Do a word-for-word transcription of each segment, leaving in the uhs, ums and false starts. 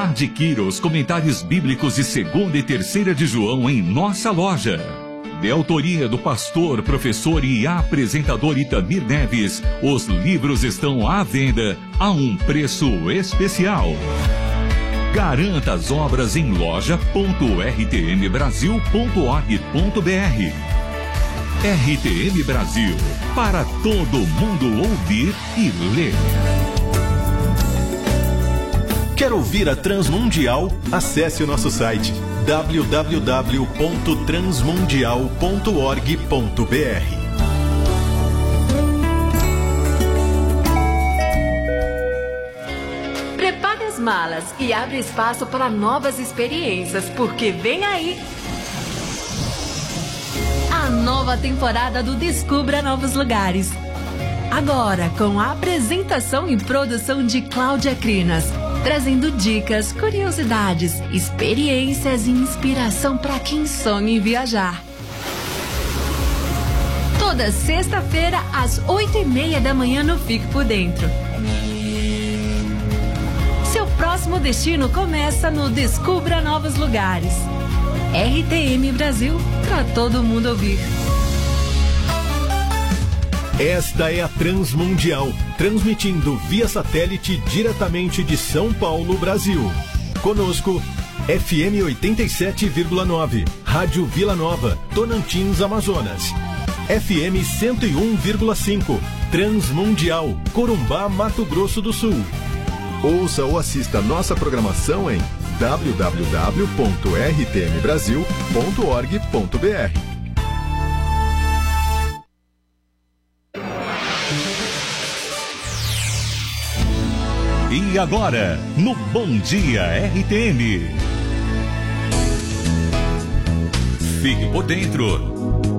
Adquira os comentários bíblicos de segunda e terceira de João em nossa loja. De autoria do pastor, professor e apresentador Itamir Neves, os livros estão à venda a um preço especial. Garanta as obras em loja ponto r t m brasil ponto org ponto b r. R T M Brasil, para todo mundo ouvir e ler. Quer ouvir a Transmundial? Acesse o nosso site w w w ponto transmundial ponto org ponto b r. Prepare as malas e abre espaço para novas experiências, porque vem aí a nova temporada do Descubra Novos Lugares. Agora, com a apresentação e produção de Cláudia Crinas, trazendo dicas, curiosidades, experiências e inspiração para quem sonha em viajar. Toda sexta-feira, às oito e meia da manhã, no Fique por Dentro. Seu próximo destino começa no Descubra Novos Lugares. R T M Brasil, para todo mundo ouvir. Esta é a Transmundial, transmitindo via satélite diretamente de São Paulo, Brasil. Conosco, F M oitenta e sete vírgula nove, Rádio Vila Nova, Tonantins, Amazonas. F M cento e um vírgula cinco, Transmundial, Corumbá, Mato Grosso do Sul. Ouça ou assista nossa programação em w w w ponto r t m brasil ponto org ponto b r. E agora, no Bom Dia R T M. Fique por dentro.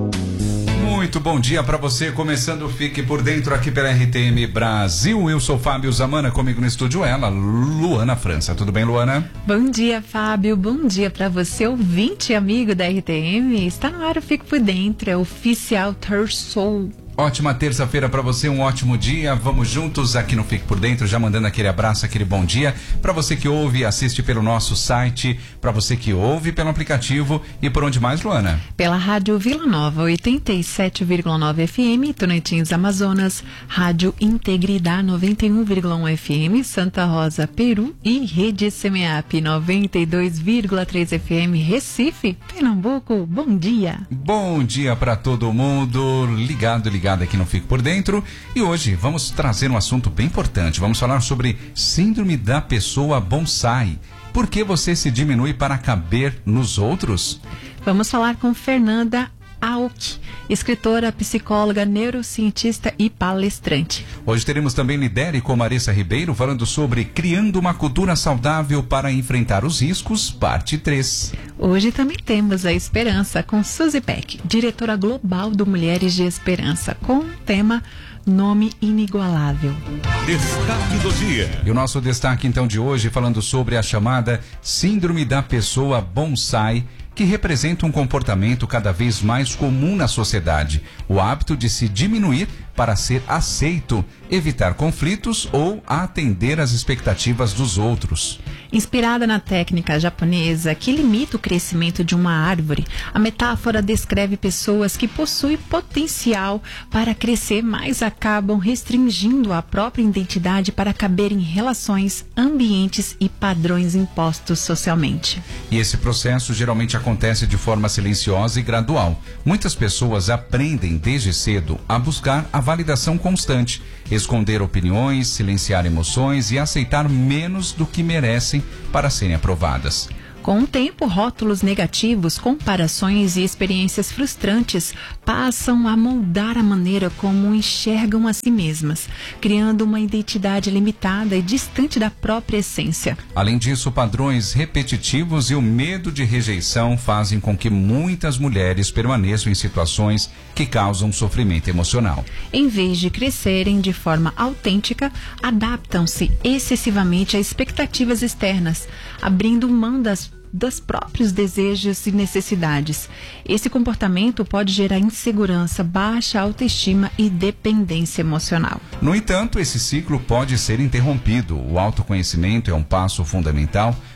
Muito bom dia para você, começando o Fique por Dentro aqui pela R T M Brasil. Eu sou Fábio Zamana, comigo no estúdio ela, Luana França. Tudo bem, Luana? Bom dia, Fábio. Bom dia para você, ouvinte e amigo da R T M. Está no ar o Fique por Dentro, é oficial Third Soul. Ótima terça-feira para você, um ótimo dia. Vamos juntos aqui no Fique por Dentro, já mandando aquele abraço, aquele bom dia para você que ouve e assiste pelo nosso site, para você que ouve pelo aplicativo e por onde mais, Luana? Pela Rádio Vila Nova, oitenta e sete vírgula nove F M, Tonantins, Amazonas, Rádio Integridade noventa e um vírgula um F M, Santa Rosa, Peru e Rede Semeap noventa e dois vírgula três F M, Recife, Pernambuco. Bom dia. Bom dia para todo mundo, ligado, ligado aqui no Fique por Dentro. E hoje vamos trazer um assunto bem importante. Vamos falar sobre síndrome da pessoa bonsai. Por que você se diminui para caber nos outros? Vamos falar com Fernanda Auk, escritora, psicóloga, neurocientista e palestrante. Hoje teremos também Lidere com Marissa Ribeiro falando sobre criando uma cultura saudável para enfrentar os riscos, parte três. Hoje também temos a Esperança com Suzy Peck, diretora global do Mulheres de Esperança, com o tema Nome Inigualável. Destaque do dia. E o nosso destaque então de hoje falando sobre a chamada síndrome da pessoa bonsai, que representa um comportamento cada vez mais comum na sociedade, o hábito de se diminuir para ser aceito, evitar conflitos ou atender às expectativas dos outros. Inspirada na técnica japonesa que limita o crescimento de uma árvore, a metáfora descreve pessoas que possuem potencial para crescer, mas acabam restringindo a própria identidade para caber em relações, ambientes e padrões impostos socialmente. E esse processo geralmente acontece de forma silenciosa e gradual. Muitas pessoas aprendem desde cedo a buscar a validação constante, esconder opiniões, silenciar emoções e aceitar menos do que merecem para serem aprovadas. Com o tempo, rótulos negativos, comparações e experiências frustrantes passam a moldar a maneira como enxergam a si mesmas, criando uma identidade limitada e distante da própria essência. Além disso, padrões repetitivos e o medo de rejeição fazem com que muitas mulheres permaneçam em situações que causam sofrimento emocional. Em vez de crescerem de forma autêntica, adaptam-se excessivamente a expectativas externas, abrindo mão das dos próprios desejos e necessidades. Esse comportamento pode gerar insegurança, baixa autoestima e dependência emocional. No entanto, esse ciclo pode ser interrompido. O autoconhecimento é um passo fundamental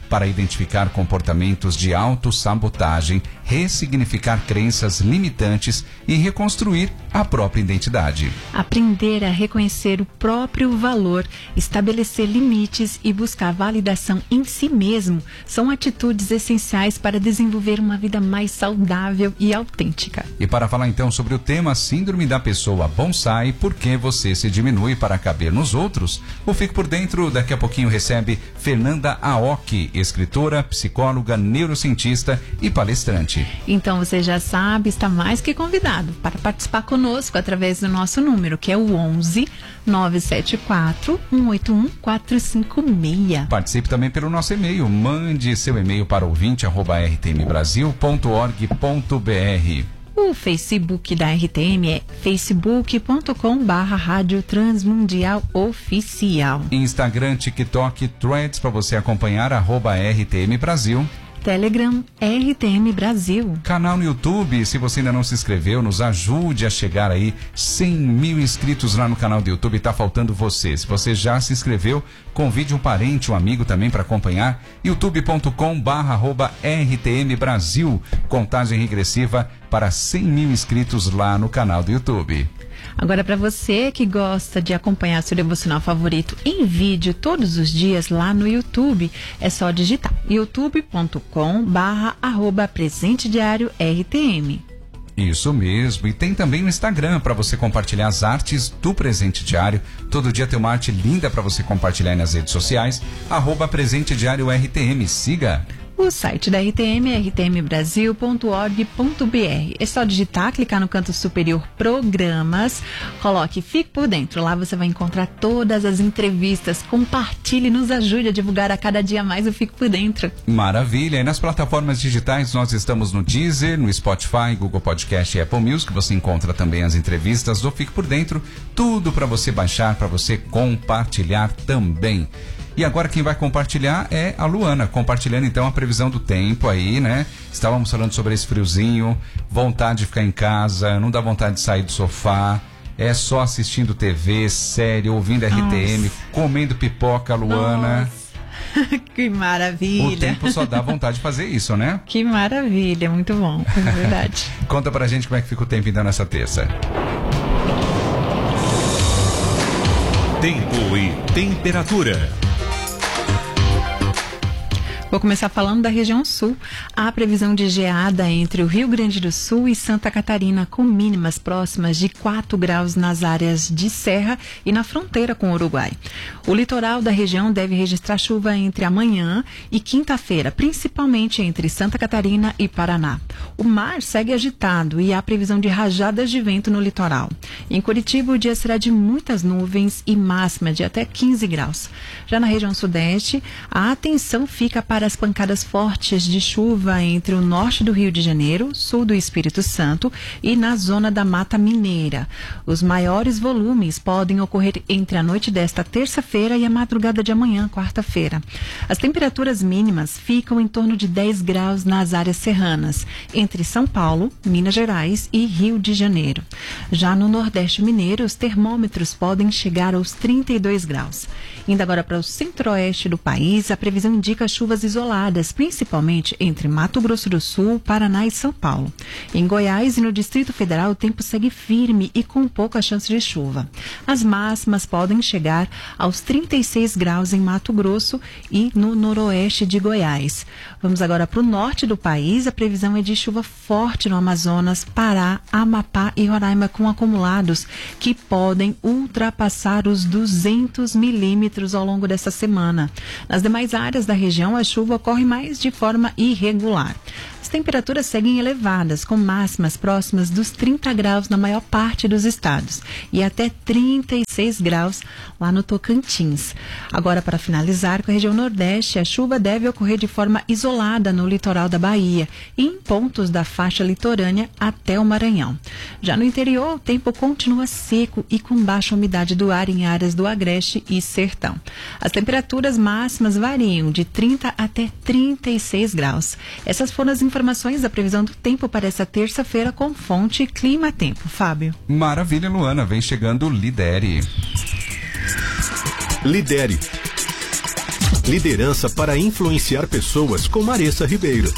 para identificar comportamentos de autossabotagem, ressignificar crenças limitantes e reconstruir a própria identidade. Aprender a reconhecer o próprio valor, estabelecer limites e buscar validação em si mesmo são atitudes essenciais para desenvolver uma vida mais saudável e autêntica. E para falar então sobre o tema Síndrome da Pessoa Bonsai, por que você se diminui para caber nos outros, o Fique por Dentro daqui a pouquinho recebe Fernanda Aoki, escritora, psicóloga, neurocientista e palestrante. Então você já sabe, está mais que convidado para participar conosco através do nosso número, que é o onze, nove sete quatro, um oito um, quatro cinco seis. Participe também pelo nosso e-mail, mande seu e-mail para ouvinte arroba r t m brasil ponto org ponto b r. O Facebook da R T M é facebook ponto com barra Rádio Transmundial Oficial. Instagram, TikTok, Threads para você acompanhar, arroba R T M Brasil. Telegram, R T M Brasil. Canal no YouTube, se você ainda não se inscreveu, nos ajude a chegar aí cem mil inscritos lá no canal do YouTube, tá faltando você. Se você já se inscreveu, convide um parente, um amigo também para acompanhar. youtube ponto com barra arroba R T M Brasil. Contagem regressiva para cem mil inscritos lá no canal do YouTube. Agora, para você que gosta de acompanhar seu devocional favorito em vídeo todos os dias lá no YouTube, é só digitar youtube ponto com barra arroba presente diário R T M. Isso mesmo, e tem também o Instagram para você compartilhar as artes do Presente Diário. Todo dia tem uma arte linda para você compartilhar aí nas redes sociais, arroba Presente Diário R T M. Siga! O site da R T M é r t m brasil ponto org ponto b r. É só digitar, clicar no canto superior Programas, coloque Fique por Dentro. Lá você vai encontrar todas as entrevistas. Compartilhe, nos ajude a divulgar a cada dia mais o Fique por Dentro. Maravilha! E nas plataformas digitais nós estamos no Deezer, no Spotify, Google Podcast e Apple Music. Você encontra também as entrevistas do Fique por Dentro. Tudo para você baixar, para você compartilhar também. E agora quem vai compartilhar é a Luana, compartilhando então a previsão do tempo aí, né? Estávamos falando sobre esse friozinho, vontade de ficar em casa, não dá vontade de sair do sofá, é só assistindo T V, série, ouvindo R T M, Nossa. Comendo pipoca, Luana. Nossa. Que maravilha. O tempo só dá vontade de fazer isso, né? Que maravilha, muito bom, é verdade. Conta pra gente como é que fica o tempo então nessa terça. Tempo e temperatura. Vou começar falando da região sul. Há previsão de geada entre o Rio Grande do Sul e Santa Catarina, com mínimas próximas de quatro graus nas áreas de serra e na fronteira com o Uruguai. O litoral da região deve registrar chuva entre amanhã e quinta-feira, principalmente entre Santa Catarina e Paraná. O mar segue agitado e há previsão de rajadas de vento no litoral. Em Curitiba, o dia será de muitas nuvens e máxima de até quinze graus. Já na região sudeste, a atenção fica para as pancadas fortes de chuva entre o norte do Rio de Janeiro, sul do Espírito Santo e na zona da Mata Mineira. Os maiores volumes podem ocorrer entre a noite desta terça-feira e a madrugada de amanhã, quarta-feira. As temperaturas mínimas ficam em torno de dez graus nas áreas serranas, entre São Paulo, Minas Gerais e Rio de Janeiro. Já no Nordeste Mineiro, os termômetros podem chegar aos trinta e dois graus. Indo agora para o centro-oeste do país, a previsão indica chuvas isoladas, principalmente entre Mato Grosso do Sul, Paraná e São Paulo. Em Goiás e no Distrito Federal, o tempo segue firme e com pouca chance de chuva. As máximas podem chegar aos trinta e seis graus em Mato Grosso e no noroeste de Goiás. Vamos agora para o norte do país. A previsão é de chuva forte no Amazonas, Pará, Amapá e Roraima, com acumulados que podem ultrapassar os duzentos milímetros ao longo desta semana. Nas demais áreas da região, a chuva ocorre mais de forma irregular. As temperaturas seguem elevadas, com máximas próximas dos trinta graus na maior parte dos estados e até trinta e seis graus lá no Tocantins. Agora, para finalizar, com a região nordeste, a chuva deve ocorrer de forma isolada no litoral da Bahia e em pontos da faixa litorânea até o Maranhão. Já no interior, o tempo continua seco e com baixa umidade do ar em áreas do Agreste e Sertão. As temperaturas máximas variam de trinta até trinta e seis graus. Essas foram as informações da previsão do tempo para essa terça-feira com fonte Clima Tempo. Fábio. Maravilha, Luana. Vem chegando o Lidere. Lidere. Liderança para influenciar pessoas com Maressa Ribeiro.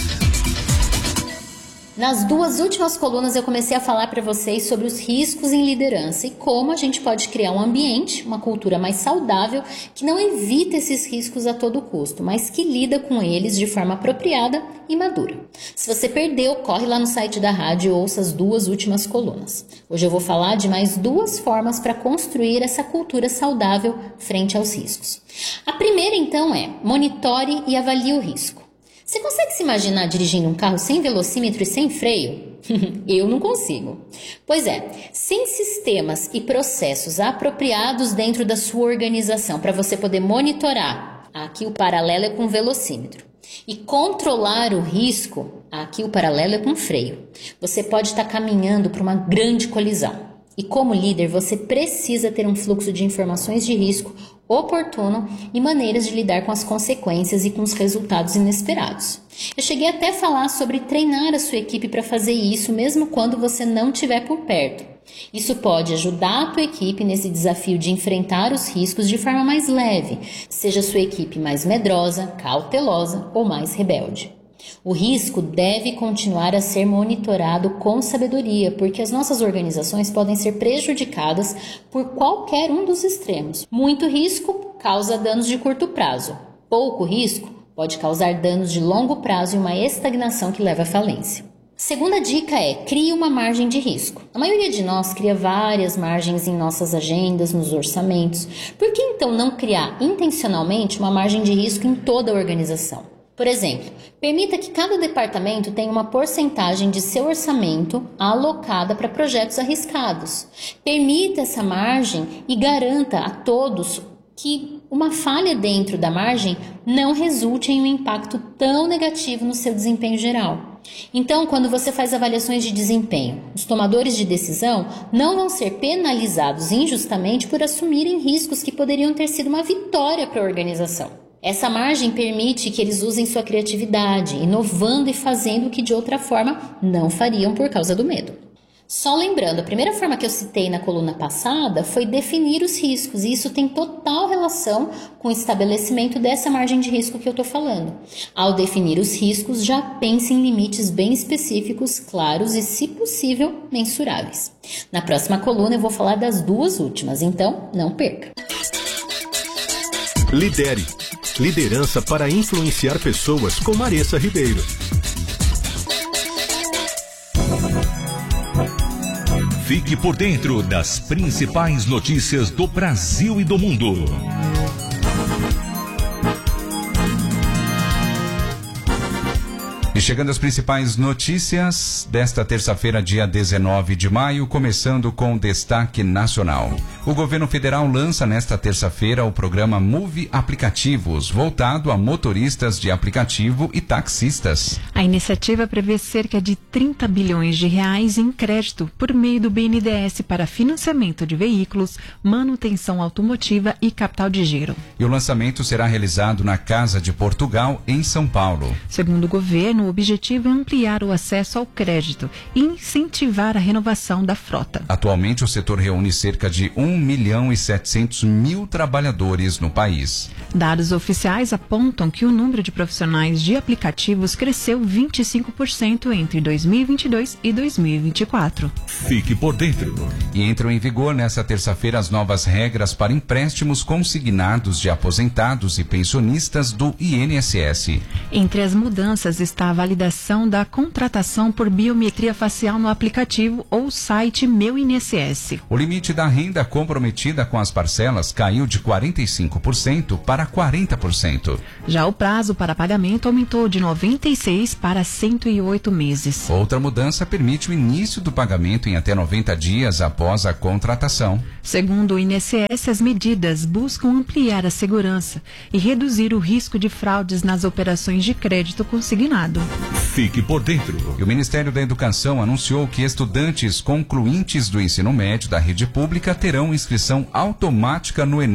Nas duas últimas colunas eu comecei a falar para vocês sobre os riscos em liderança e como a gente pode criar um ambiente, uma cultura mais saudável que não evita esses riscos a todo custo, mas que lida com eles de forma apropriada e madura. Se você perdeu, corre lá no site da rádio e ouça as duas últimas colunas. Hoje eu vou falar de mais duas formas para construir essa cultura saudável frente aos riscos. A primeira então é: monitore e avalie o risco. Você consegue se imaginar dirigindo um carro sem velocímetro e sem freio? Eu não consigo. Pois é, sem sistemas e processos apropriados dentro da sua organização para você poder monitorar, aqui o paralelo é com velocímetro, e controlar o risco, aqui o paralelo é com freio, você pode estar caminhando para uma grande colisão. E como líder, você precisa ter um fluxo de informações de risco oportuno e maneiras de lidar com as consequências e com os resultados inesperados. Eu cheguei até a falar sobre treinar a sua equipe para fazer isso mesmo quando você não estiver por perto. Isso pode ajudar a tua equipe nesse desafio de enfrentar os riscos de forma mais leve, seja a sua equipe mais medrosa, cautelosa ou mais rebelde. O risco deve continuar a ser monitorado com sabedoria, porque as nossas organizações podem ser prejudicadas por qualquer um dos extremos. Muito risco causa danos de curto prazo. Pouco risco pode causar danos de longo prazo e uma estagnação que leva à falência. Segunda dica é: crie uma margem de risco. A maioria de nós cria várias margens em nossas agendas, nos orçamentos. Por que então não criar intencionalmente uma margem de risco em toda a organização? Por exemplo, permita que cada departamento tenha uma porcentagem de seu orçamento alocada para projetos arriscados. Permita essa margem e garanta a todos que uma falha dentro da margem não resulte em um impacto tão negativo no seu desempenho geral. Então, quando você faz avaliações de desempenho, os tomadores de decisão não vão ser penalizados injustamente por assumirem riscos que poderiam ter sido uma vitória para a organização. Essa margem permite que eles usem sua criatividade, inovando e fazendo o que de outra forma não fariam por causa do medo. Só lembrando, a primeira forma que eu citei na coluna passada foi definir os riscos, e isso tem total relação com o estabelecimento dessa margem de risco que eu estou falando. Ao definir os riscos, já pense em limites bem específicos, claros e, se possível, mensuráveis. Na próxima coluna eu vou falar das duas últimas, então não perca. Lidere. Liderança para influenciar pessoas com Maressa Ribeiro. Fique por dentro das principais notícias do Brasil e do mundo. E chegando às principais notícias desta terça-feira, dia dezenove de maio, começando com destaque nacional. O governo federal lança nesta terça-feira o programa Move Aplicativos, voltado a motoristas de aplicativo e taxistas. A iniciativa prevê cerca de trinta bilhões de reais em crédito por meio do B N D E S para financiamento de veículos, manutenção automotiva e capital de giro. E o lançamento será realizado na Casa de Portugal, em São Paulo. Segundo o governo, o objetivo é ampliar o acesso ao crédito e incentivar a renovação da frota. Atualmente, o setor reúne cerca de um milhão e setecentos mil trabalhadores no país. Dados oficiais apontam que o número de profissionais de aplicativos cresceu vinte e cinco por cento entre dois mil e vinte e dois e dois mil e vinte e quatro. Fique por dentro. E entram em vigor nesta terça-feira as novas regras para empréstimos consignados de aposentados e pensionistas do I N S S. Entre as mudanças está a validação da contratação por biometria facial no aplicativo ou site Meu I N S S. O limite da renda comprometida com as parcelas caiu de quarenta e cinco por cento para quarenta por cento. Já o prazo para pagamento aumentou de noventa e seis para cento e oito meses. Outra mudança permite o início do pagamento em até noventa dias após a contratação. Segundo o I N S S, as medidas buscam ampliar a segurança e reduzir o risco de fraudes nas operações de crédito consignado. Fique por dentro. E o Ministério da Educação anunciou que estudantes concluintes do ensino médio da rede pública terão inscrição automática no Enem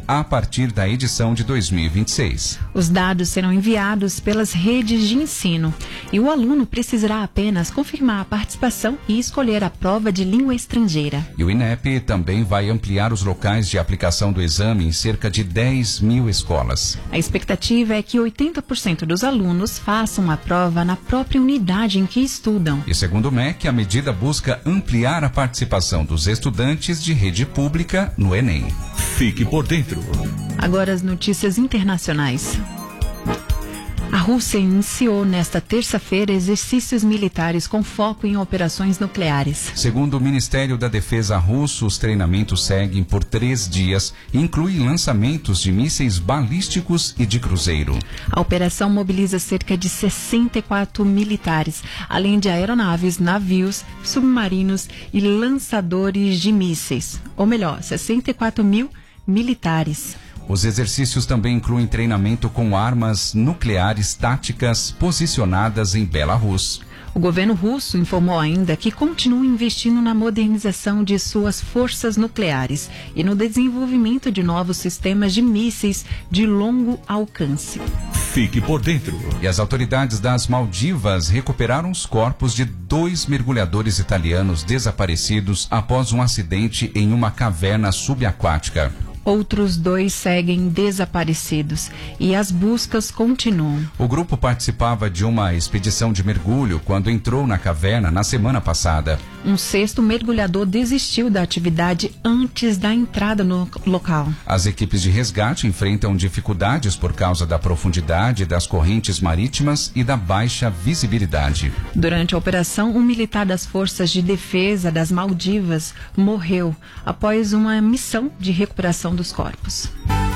a partir da edição de dois mil e vinte e seis. Os dados serão enviados pelas redes de ensino e o aluno precisará apenas confirmar a participação e escolher a prova de língua estrangeira. E o INEP também vai ampliar os locais de aplicação do exame em cerca de dez mil escolas. A expectativa é que oitenta por cento dos alunos façam a prova na própria unidade em que estudam. E segundo o M E C, a medida busca ampliar a participação dos estudantes de rede pública no Enem. Fique por dentro. Agora as notícias internacionais. A Rússia iniciou nesta terça-feira exercícios militares com foco em operações nucleares. Segundo o Ministério da Defesa russo, os treinamentos seguem por três dias e incluem lançamentos de mísseis balísticos e de cruzeiro. A operação mobiliza cerca de sessenta e quatro militares, além de aeronaves, navios, submarinos e lançadores de mísseis. Ou melhor, sessenta e quatro mil militares. Os exercícios também incluem treinamento com armas nucleares táticas posicionadas em Belarus. O governo russo informou ainda que continua investindo na modernização de suas forças nucleares e no desenvolvimento de novos sistemas de mísseis de longo alcance. Fique por dentro. E as autoridades das Maldivas recuperaram os corpos de dois mergulhadores italianos desaparecidos após um acidente em uma caverna subaquática. Outros dois seguem desaparecidos e as buscas continuam. O grupo participava de uma expedição de mergulho quando entrou na caverna na semana passada. Um sexto mergulhador desistiu da atividade antes da entrada no local. As equipes de resgate enfrentam dificuldades por causa da profundidade das correntes marítimas e da baixa visibilidade. Durante a operação, um militar das Forças de Defesa das Maldivas morreu após uma missão de recuperação dos corpos.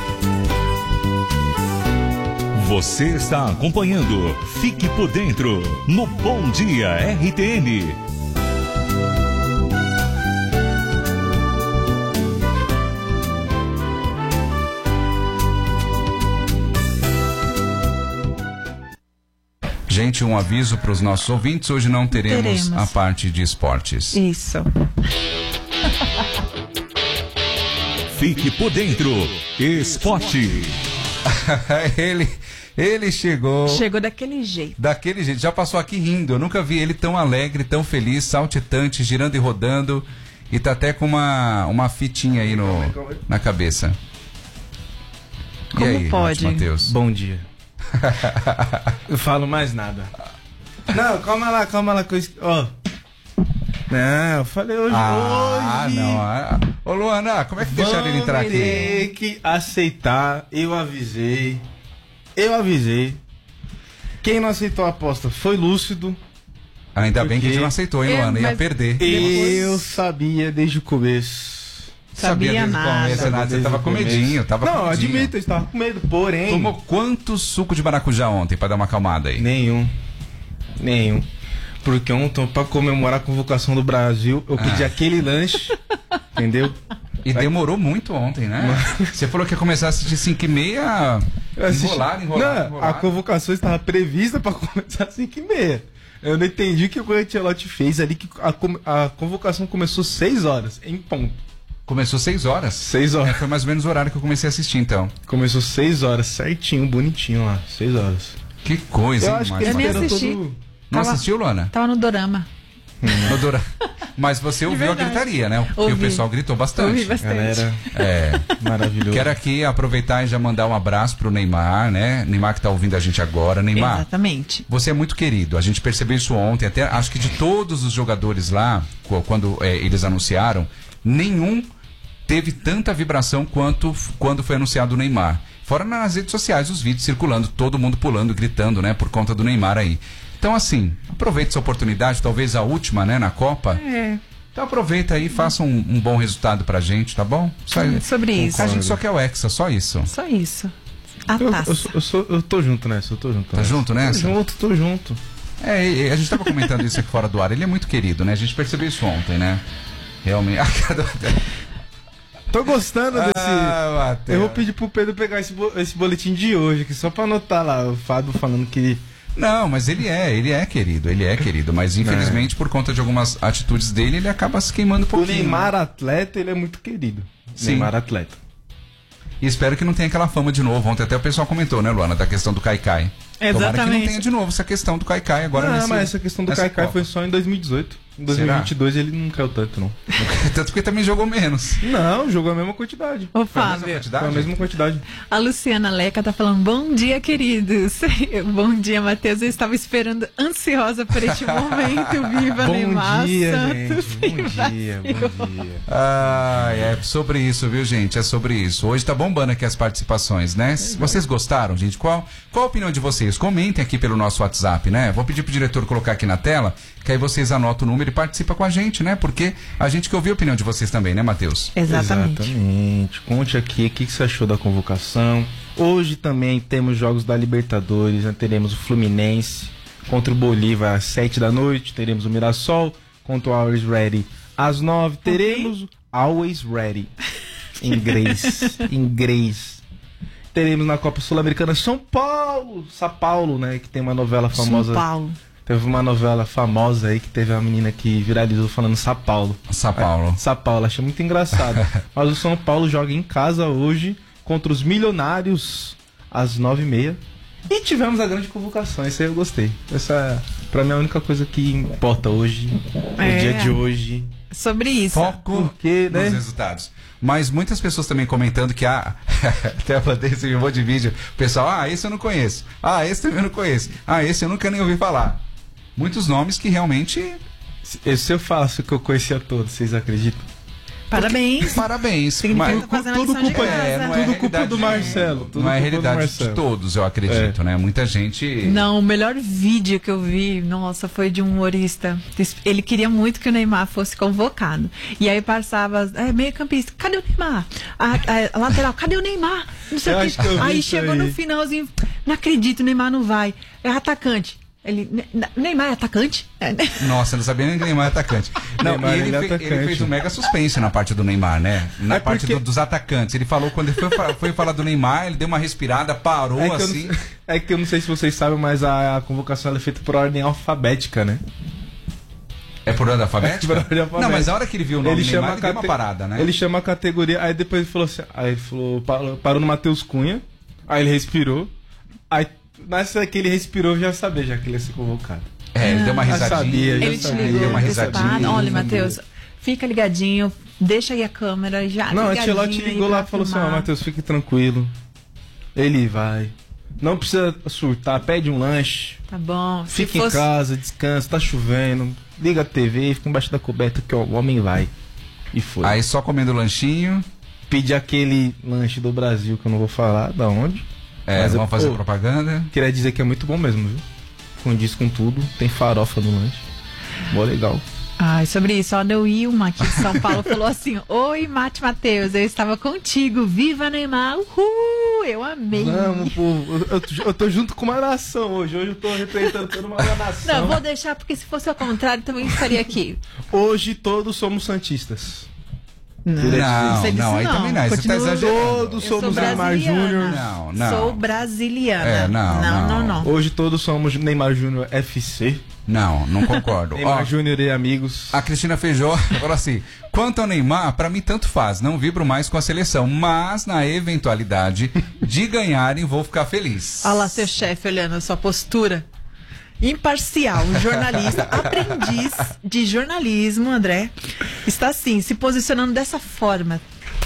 Você está acompanhando Fique por Dentro no Bom Dia R T N. Gente, um aviso para os nossos ouvintes, hoje não teremos, teremos a parte de esportes. Isso. Fique por dentro. Esporte. ele, ele chegou... Chegou daquele jeito. Daquele jeito. Já passou aqui rindo. Eu nunca vi ele tão alegre, tão feliz, saltitante, girando e rodando. E tá até com uma, uma fitinha aí no, na cabeça. Como e aí, pode? Matheus? Bom dia. Eu falo mais nada. Não, calma lá, calma lá. Ó. Não, eu falei hoje. Ah, hoje. não. Ah, ô, Luana, como é que deixaram ele entrar aqui? Tem que aceitar. Eu avisei. Eu avisei. Quem não aceitou a aposta foi Lúcido. Ainda Porque... bem que a gente não aceitou, hein, É, Luana? Ia mas- perder. Eu sabia desde o começo. Sabia desde o nada. começo, nada. Você Desde tava o com começo. medinho, tava Não, com medinho. admito, eu estava com medo, porém. Tomou quanto suco de maracujá ontem pra dar uma acalmada aí? Nenhum. Nenhum. Porque ontem, pra comemorar a convocação do Brasil, eu pedi Ah. aquele lanche. Entendeu? E demorou muito ontem, né? Você falou que ia começar a assistir cinco e meia, Eu assisti- enrolar, enrolar, Não, enrolar. a convocação estava prevista para começar às cinco e meia. Eu não entendi o que o Ancelotti fez ali, que a, com- a convocação começou seis horas, em ponto. Começou seis horas. seis É, horas. foi mais ou menos o horário que eu comecei a assistir, então. Começou seis horas, certinho, bonitinho lá, seis horas. Que coisa, Eu hein, acho que Márcio? Eu nem esperam assisti. todo... Não Tava- assistiu, Luana? Tava no dorama. No Dora- Mas você ouviu a verdade. gritaria, né? Porque o Ouvi. pessoal gritou bastante. Ouvi bastante. Galera, É. maravilhoso. Quero aqui aproveitar e já mandar um abraço pro Neymar, né? Neymar que tá ouvindo a gente agora. Neymar, Exatamente. você é muito querido. A gente percebeu isso ontem. Até acho que de todos os jogadores lá, qu- quando é, eles anunciaram, nenhum teve tanta vibração quanto f- quando foi anunciado o Neymar. Fora nas redes sociais, os vídeos circulando, todo mundo pulando, gritando, né? Por conta do Neymar aí. Então, assim, aproveite essa oportunidade, talvez a última, né? Na Copa. É. Então aproveita aí, faça um, um bom resultado pra gente, tá bom? Só, Sobre isso. a gente só quer o Hexa, só isso. Só isso. A Eu, taça. eu, sou- eu, sou- eu tô junto nessa, eu tô junto Tá nessa. junto nessa? Tô junto, tô junto. É, e- e a gente tava comentando isso aqui fora do ar. Ele é muito querido, né? A gente percebeu isso ontem, né? Realmente. Tô gostando desse... Ah, Matheus. Eu vou pedir pro Pedro pegar esse, bo- esse boletim de hoje, aqui, só pra anotar lá, o Fábio falando que... Não, mas ele é, ele é querido, ele é querido. Mas infelizmente, por conta de algumas atitudes dele, ele acaba se queimando um O pouquinho. Neymar atleta, ele é muito querido. Sim. Neymar atleta. E espero que não tenha aquela fama de novo. Ontem até o pessoal comentou, né, Luana, da questão do Caicai. Exatamente. Tomara que não tenha de novo essa questão do Caicai agora. Não, nesse, mas essa questão do Caicai Copa. foi só em dois mil e dezoito. Em dois mil e vinte e dois ele não caiu tanto, não. Tanto que também jogou menos. Não, jogou a mesma quantidade. Ô, Foi a mesma Fábio, quantidade? Foi a mesma quantidade. a Luciana Leca tá falando, bom dia, queridos. Bom dia, Matheus. Eu estava esperando ansiosa por este momento. Viva Bom Neymar dia, Santos. gente. Bom dia, bom dia. Ah, é sobre isso, viu, gente? É sobre isso. Hoje tá bombando aqui as participações, né? Vocês gostaram, gente? Qual, qual a opinião de vocês? Comentem aqui pelo nosso WhatsApp, né? Vou pedir pro diretor colocar aqui na tela, que aí vocês anotam o número e participam com a gente, né? Porque a gente quer ouvir a opinião de vocês também, né, Matheus? Exatamente. Exatamente. Conte aqui o que, que você achou da convocação. Hoje também temos jogos da Libertadores, né? Teremos o Fluminense contra o Bolívar às sete da noite. Teremos o Mirassol contra o Always Ready às nove. Teremos o Always Ready. Em inglês. Em inglês. Teremos na Copa Sul-Americana São Paulo. São Paulo, né? Que tem uma novela famosa. São Paulo. Teve uma novela famosa aí que teve uma menina que viralizou falando São Paulo. São Paulo. São Paulo, achei muito engraçado. Mas o São Paulo joga em casa hoje contra os Milionários às nove e meia. E tivemos a grande convocação, isso aí eu gostei. Essa, pra mim, é a única coisa que importa hoje, É. no dia de hoje. Sobre isso. Foco Porque, né? nos resultados. Mas muitas pessoas também comentando que ah, até eu mandei esse monte de vídeo. O pessoal, ah, esse eu não conheço. Ah, esse também eu não conheço. Ah, esse eu nunca nem ouvi falar. Muitos nomes que realmente. Se, se eu falasse que eu conhecia todos, vocês acreditam? Parabéns. Parabéns. Significa Mas que tá fazendo a tudo lição de culpa- casa. é, não é tudo culpa realidade- do Marcelo. Tudo não é a culpa do realidade de Marcelo. todos, eu acredito, É. né? Muita gente. Não, o melhor vídeo que eu vi, nossa, foi de um humorista. Ele queria muito que o Neymar fosse convocado. E aí passava, é, meio campista, cadê o Neymar? A, a lateral, cadê o Neymar? Não sei Eu o acho que eu que. vi Aí isso chegou aí. no finalzinho, não acredito, o Neymar não vai. É atacante. Ele, "Ne- Neymar é atacante? É, né?" Nossa, eu não sabia nem que o Neymar é atacante. Não, Neymar, e ele, ele é fe- ele atacante. fez um mega suspense na parte do Neymar, né? Na É parte porque- do- dos atacantes. Ele falou, quando ele foi, fa- foi falar do Neymar, ele deu uma respirada, parou É que, assim. eu não, é que eu não sei se vocês sabem, mas a, a convocação ela é feita por ordem alfabética, né? É por ordem alfabética? É por ordem alfabética. Não, mas a hora que ele viu o nome Ele Neymar, chama, ele a deu uma cate- parada, né? ele chama a categoria, aí depois ele falou assim, aí ele falou, parou, parou no Matheus Cunha, aí ele respirou, aí nessa que ele respirou eu já sabia já que ele ia ser convocado. É, ele deu uma Já risadinha. sabia, já Ele te sabia. ligou Deu uma antecipado. risadinha. Olha, Matheus, fica ligadinho, deixa aí a câmera já. Não, a ligadinho Ancelotti aí ligou lá pra e falou assim, ó, filmar. Matheus, fique tranquilo, ele vai, não precisa surtar, pede um lanche, Tá bom. Se fica fosse- em casa, descansa, tá chovendo, liga a T V, fica embaixo da coberta que ó, o homem vai. E foi. Aí só comendo lanchinho. Pedi aquele lanche do Brasil, que eu não vou falar da onde. É, Mas eu- vamos fazer Ô, propaganda. Queria dizer que é muito bom mesmo, viu? Condiz com tudo, tem farofa no lanche. Mó legal. Ai, sobre isso, ó, a Ilma aqui de São Paulo falou assim: Oi, Mate Matheus, eu estava contigo, viva Neymar, uhul, eu amei. Vamos, povo. Eu, eu, eu tô junto com uma nação hoje. Hoje eu tô representando toda uma nação. Não, vou deixar, porque se fosse ao contrário, também estaria aqui. Hoje todos somos santistas. Não, Não, sei disso não, aí também não, aí você tá Continua- exagerando. Todos Eu sou somos Neymar brasiliana. Júnior. Não, não. Sou brasiliana. É, não, não, não. não. Hoje todos somos Neymar Júnior F C. Não, não concordo. Neymar Ó, Júnior e amigos. a Cristina Feijó falou assim: quanto ao Neymar, pra mim tanto faz, não vibro mais com a seleção, mas na eventualidade de ganharem vou ficar feliz. Olha lá seu chefe olhando a sua postura. Imparcial, um jornalista, aprendiz de jornalismo, André, está assim, se posicionando dessa forma.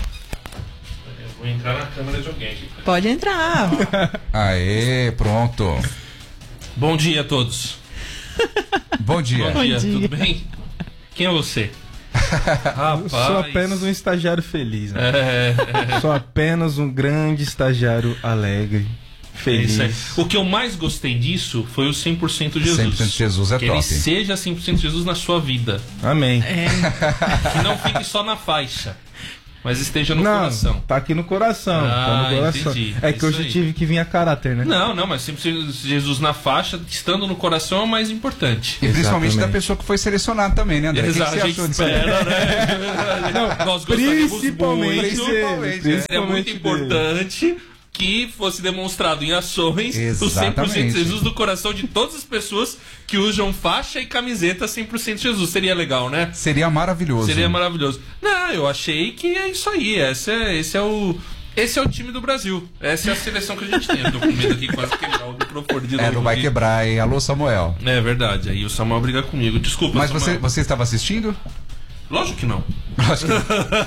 Vou entrar na câmera de alguém aqui. Pode entrar. Aê, pronto. Bom dia a todos. Bom dia. Bom dia, dia. tudo bem? Quem é você? Eu Rapaz. sou apenas um estagiário feliz, né? É, Sou apenas um grande estagiário alegre, é feliz. isso aí. O que eu mais gostei disso foi o cem por cento Jesus. cem por cento Jesus é que top. ele seja cem por cento Jesus na sua vida. Amém. Que não fique só na faixa, mas esteja no Não, coração. tá aqui no coração. Ah, tá no coração. entendi. É que Isso hoje eu aí. tive que vir a caráter, né? Não, não, mas sempre Jesus na faixa, estando no coração é o mais importante. E principalmente Exatamente. da pessoa que foi selecionada também, né, André? O que que Exato, você a gente achou disso aí? espera, né? Nós gostaríamos Principalmente muito. Principalmente, dele, É muito dele. importante que fosse demonstrado em ações o cem por cento Exatamente. Jesus do coração de todas as pessoas que usam faixa e camiseta cem por cento Jesus. Seria legal, né? Seria maravilhoso. Seria maravilhoso. Não, eu achei que é isso aí. Esse é, esse é o, Esse é o time do Brasil. Essa é a seleção que a gente tem. Eu tô com medo aqui quase quebrar o microfone de novo. É, não vai aqui. quebrar, hein? Alô, Samuel. É verdade. Aí o Samuel briga comigo. Desculpa, Mas Samuel. você, você estava assistindo? Lógico que não. Acho que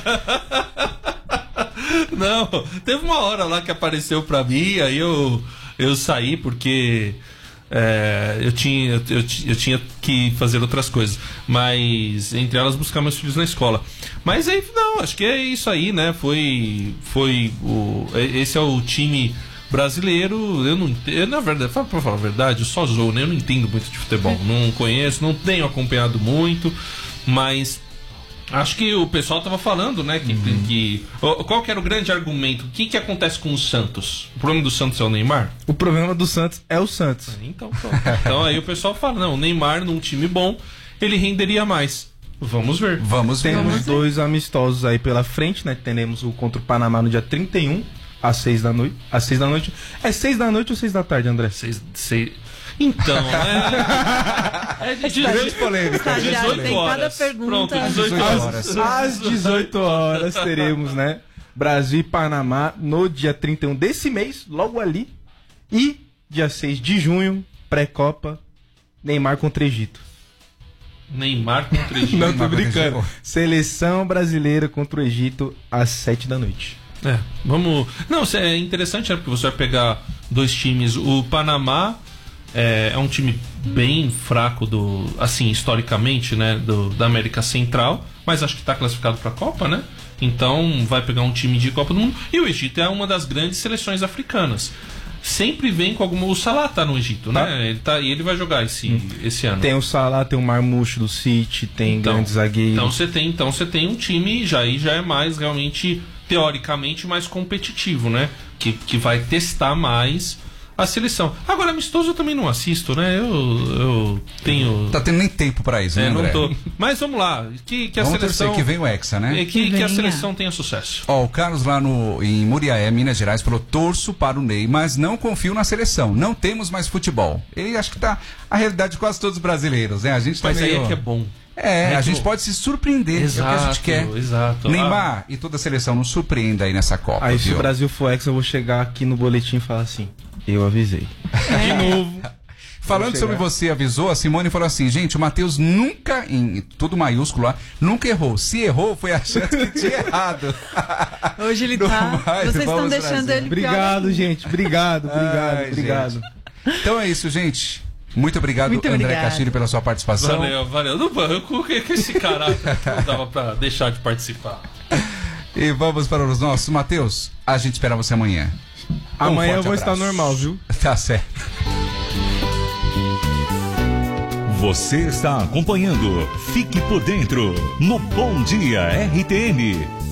Não, teve uma hora lá que apareceu pra mim, aí eu, eu saí porque é, eu, tinha, eu, eu tinha que fazer outras coisas. Mas, entre elas, buscar meus filhos na escola. Mas aí, não, acho que é isso aí, né? Foi, foi o, esse é o time brasileiro. Eu não entendo, na verdade, pra falar a verdade, eu só jogo, né? Eu não entendo muito de futebol. Não conheço, não tenho acompanhado muito, mas... Acho que o pessoal tava falando, né, que, uhum. que qual que era o grande argumento? O que que acontece com o Santos? O problema do Santos é o Neymar? O problema do Santos é o Santos. Então, então, então aí o pessoal fala, não, o Neymar num time bom, ele renderia mais. Vamos ver. Vamos ver. Temos Vamos dois ver. amistosos aí pela frente, né? Teremos o contra o Panamá no dia trinta e um, às seis da noite. Às seis da noite. É seis da noite ou seis da tarde, André? Seis, seis... Então, é. É de dezoito polêmica. dezoito horas. Pronto, dezoito horas. Às dezoito horas teremos, né? Brasil e Panamá no dia trinta e um desse mês, logo ali. E dia seis de junho, pré-copa, Neymar contra Egito. Neymar contra Egito. Não, tô brincando. Seleção brasileira contra o Egito às sete da noite. É, vamos. Não, é interessante, né? Porque você vai pegar dois times. O Panamá. É, é um time bem fraco do, assim, historicamente, né, do, da América Central, mas acho que está classificado para a Copa, né? Então vai pegar um time de Copa do Mundo. E o Egito é uma das grandes seleções africanas. Sempre vem com alguma. O Salah tá no Egito, tá. né? Ele tá, e ele vai jogar esse, hum. esse ano. Tem o Salah, tem o Marmouche do City, tem então, grandes zagueiros. Então você tem, então você tem um time já aí já é mais realmente teoricamente mais competitivo, né? Que, que vai testar mais a seleção. Agora, amistoso eu também não assisto, né? Eu, eu tenho... Tá tendo nem tempo pra isso, né, é, André? não tô. Mas vamos lá. Que, que a vamos seleção... torcer que vem o Hexa, né? Que, que, que a seleção tenha sucesso. Ó, o Carlos lá no, em Muriaé, Minas Gerais, falou: torço para o Ney, mas não confio na seleção. Não temos mais futebol. E acho que tá a realidade de quase todos os brasileiros, né? A gente tá mas meio... aí é que é bom. É, é a gente bom. pode se surpreender. Exato, é o que a gente quer. Exato. Neymar ah. e toda a seleção nos surpreenda aí nessa Copa. Aí viu? se o Brasil for Hexa, eu vou chegar aqui no boletim e falar assim: eu avisei. É. De novo. Falando sobre você avisou, a Simone falou assim: gente, o Matheus nunca, em tudo maiúsculo lá, nunca errou. Se errou, foi a chance que tinha errado. Hoje ele tá. Mais, vocês estão deixando trazer. ele Obrigado, pior. gente. Obrigado, obrigado, Ai, obrigado. Gente. Então é isso, gente. Muito obrigado, Muito André obrigado. Castilho, pela sua participação. Valeu, valeu. Não, eu coloquei com esse caráter, não dava pra deixar de participar. E vamos para os nossos. Matheus, a gente espera você amanhã. Amanhã um eu vou abraço. estar normal, viu? Tá certo. Você está acompanhando Fique por Dentro no Bom Dia R T N.